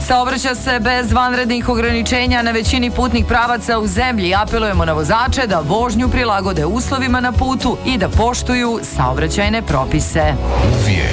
Saobraća se bez vanrednih ograničenja na većini putnih pravaca u zemlji. Apelujemo na vozače da vožnju prilagode uslovima na putu i da poštuju saobraćajne propise.